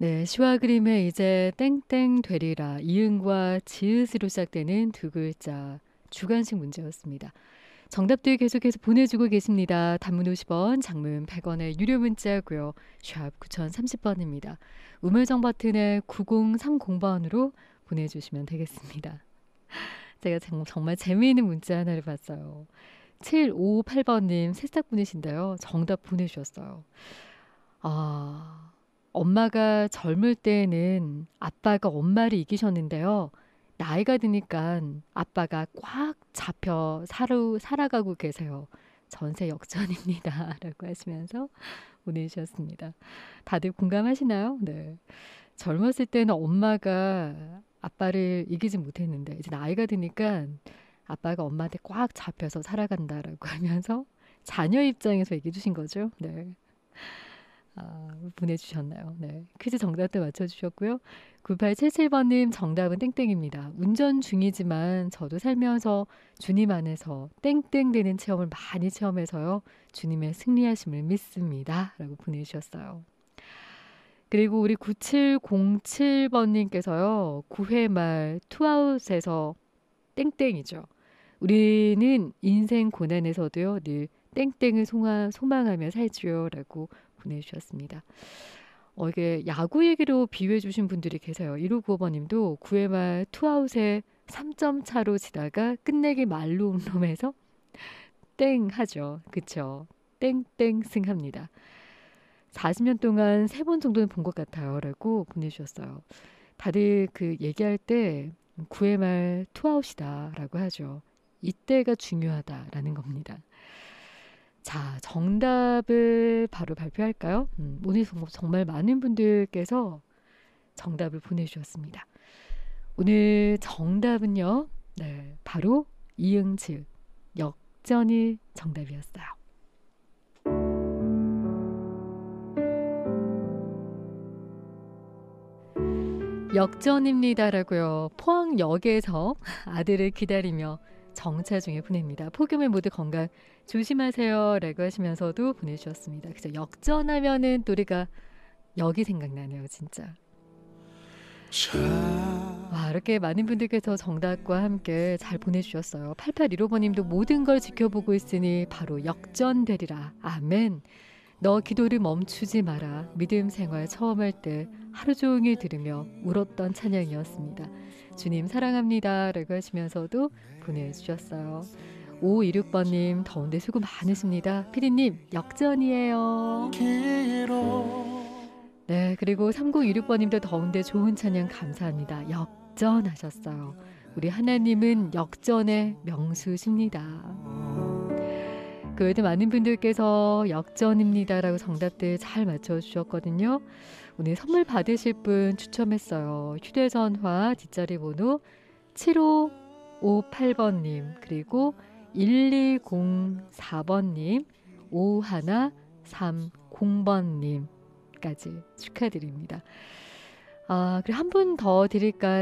네, 시와 그림에 이제 땡땡 되리라 이응과 지읒으로 시작되는 두 글자 주관식 문제였습니다. 정답들 계속해서 보내주고 계십니다. 단문 50원, 장문 100원의 유료 문자고요. 샵 9030번입니다. 우물정 버튼에 9030번으로 보내주시면 되겠습니다. 제가 정말 재미있는 문자 하나를 봤어요. 7558번님 새싹분이신데요. 정답 보내주셨어요. 엄마가 젊을 때는 아빠가 엄마를 이기셨는데요. 나이가 드니까 아빠가 꽉 잡혀 살아가고 계세요. 전세 역전입니다. 라고 하시면서 보내주셨습니다. 다들 공감하시나요? 네. 젊었을 때는 엄마가 아빠를 이기지 못했는데 이제 나이가 드니까 아빠가 엄마한테 꽉 잡혀서 살아간다라고 하면서 자녀 입장에서 얘기해 주신 거죠. 네. 보내주셨나요? 네. 퀴즈 정답도 맞춰주셨고요. 9877번님 정답은 땡땡입니다. 운전 중이지만 저도 살면서 주님 안에서 땡땡 되는 체험을 많이 체험해서요. 주님의 승리하심을 믿습니다. 라고 보내주셨어요. 그리고 우리 9707번님께서요. 9회 말 투아웃에서 땡땡이죠. 우리는 인생 고난에서도요. 늘 땡땡을 소망하며 살지요. 라고 보내주셨습니다. 이게 야구 얘기로 비유해 주신 분들이 계세요. 1595번님도 9회 말 투아웃에 3점 차로 지다가 끝내기 말로 홈런해서 땡 하죠. 그쵸? 땡땡 승합니다. 40년 동안 3번 정도는 본 것 같아요. 라고 보내주셨어요. 다들 그 얘기할 때 9회 말 투아웃이다 라고 하죠. 이때가 중요하다라는 겁니다. 자, 정답을 바로 발표할까요? 오늘 정말 많은 분들께서 정답을 보내주셨습니다. 오늘 정답은요. 네, 바로 이응지읒 역전이 정답이었어요. 역전입니다라고요. 포항역에서 아들을 기다리며 정차 중에 보냅니다. 폭염에 모두 건강 조심하세요 라고 하시면서도 보내주셨습니다. 그죠? 역전하면은 또 우리가 역이 생각나네요. 진짜. 와, 이렇게 많은 분들께서 정답과 함께 잘 보내주셨어요. 8815번님도 모든 걸 지켜보고 있으니 바로 역전되리라. 아멘. 너 기도를 멈추지 마라. 믿음 생활 처음 할 때 하루 종일 들으며 울었던 찬양이었습니다. 주님 사랑합니다 라고 하시면서도 보내주셨어요. 5526번님 더운데 수고 많으십니다. 피디님 역전이에요. 네, 그리고 3026번님도 더운데 좋은 찬양 감사합니다. 역전하셨어요. 우리 하나님은 역전의 명수십니다. 그 외에도 많은 분들께서 역전입니다라고 정답들 잘 맞춰주셨거든요. 오늘 선물 받으실 분 추첨했어요. 휴대전화 뒷자리 번호 7558번님 그리고 1204번님 5130번님까지 축하드립니다. 그리고 한 분 더 드릴까요?